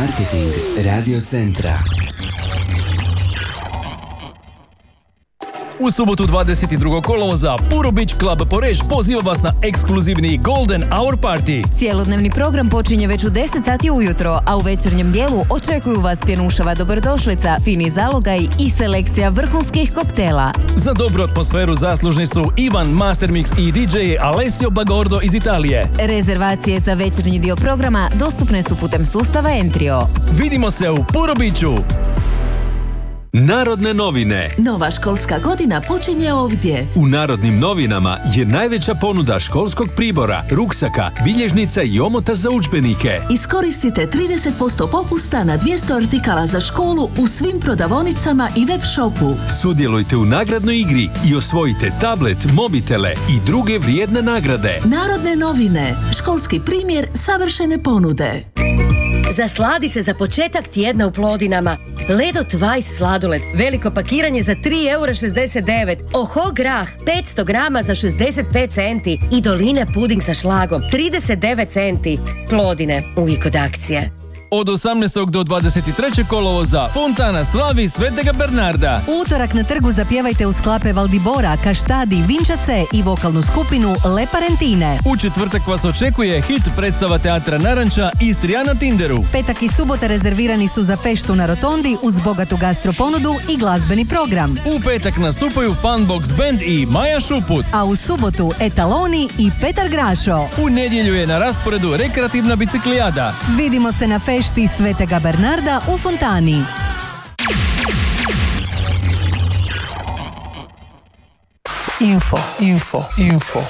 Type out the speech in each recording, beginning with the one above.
Marketing Radio Centra. U subotu 22. kolovoza Puro Beach Club Poreč poziva vas na ekskluzivni Golden Hour Party. Cijelodnevni program počinje već u 10 sati ujutro, a u večernjem dijelu očekuju vas pjenušava dobrodošlica, fini zalogaj i selekcija vrhunskih koktela. Za dobru atmosferu zaslužni su Ivan Mastermix i DJ Alessio Bagordo iz Italije. Rezervacije za večernji dio programa dostupne su putem sustava Entrio. Vidimo se u Puro Beachu. Narodne novine. Nova školska godina počinje ovdje. U Narodnim novinama je najveća ponuda školskog pribora, ruksaka, bilježnica i omota za udžbenike. Iskoristite 30% popusta na 200 artikala za školu u svim prodavaonicama i web shopu. Sudjelujte u nagradnoj igri i osvojite tablet, mobitele i druge vrijedne nagrade. Narodne novine. Školski primjer savršene ponude. Zasladi se za početak tjedna u Plodinama. Ledo Twice sladoled, veliko pakiranje za 3,69 €. Oho grah, 500 grama za 65 centi. I Doline puding sa šlagom, 39 centi. Plodine, uvijek od akcije. Od 18. do 23. kolovoza Fontana slavi Svetega Bernarda. Utorak na trgu zapjevajte uz klape Valdibora, Kaštadi, Vinčace i vokalnu skupinu Le Parentine. U četvrtak vas očekuje hit predstava Teatra Naranča Istrija na Tinderu. Petak i subota rezervirani su za feštu na Rotondi uz bogatu gastroponudu i glazbeni program. U petak nastupaju Funbox Band i Maja Šuput. A u subotu Etaloni i Petar Grašo. U nedjelju je na rasporedu rekreativna biciklijada. Vidimo se na fešti Svetega Bernarda u Fontani. Info.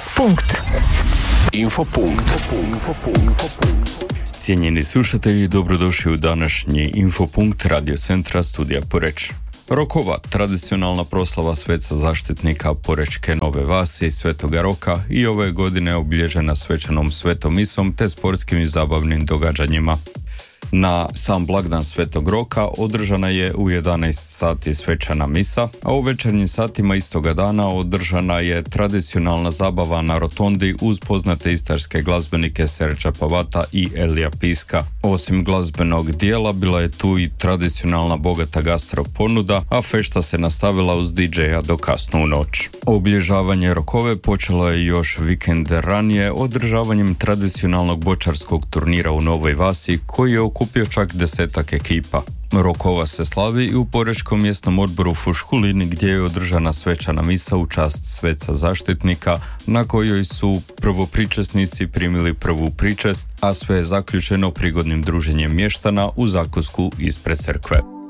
Cijenjeni slušatelji, dobrodošli u današnji Infopunkt Radio Centra studija Poreč. Rokova, tradicionalna proslava sveca zaštitnika Porečke Nove Vasi i Svetoga Roka i ove godine obilježena svečanom svetom misom te sportskim i zabavnim događanjima. Na sam blagdan Svetog Roka održana je u 11 sati svečana misa, a u večernjim satima istoga dana održana je tradicionalna zabava na Rotondi uz poznate istarske glazbenike Serđa Pavata i Elija Piska. Osim glazbenog dijela bila je tu i tradicionalna bogata gastro ponuda, a fešta se nastavila uz DJ-a do kasnu noć. Obilježavanje Rokove počelo je još vikend ranije održavanjem tradicionalnog bočarskog turnira u Novoj Vasi koji je okupio čak 10 ekipa. Rokova se slavi i u Porečkom mjesnom odboru Fuškulini gdje je održana svečana misa u čast sveca zaštitnika na kojoj su prvopričesnici primili prvu pričest, a sve je zaključeno prigodnim druženjem mještana u zakusku ispred crkve.